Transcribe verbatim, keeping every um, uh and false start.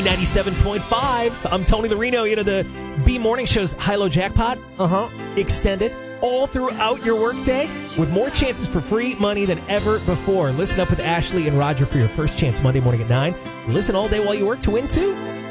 B ninety-seven point five. I'm Tony Larino. You know, the B Morning Show's High-Low Jackpot. Uh-huh. Extended all throughout your workday with more chances for free money than ever before. Listen up with Ashley and Roger for your first chance Monday morning at nine. Listen all day while you work to win, too.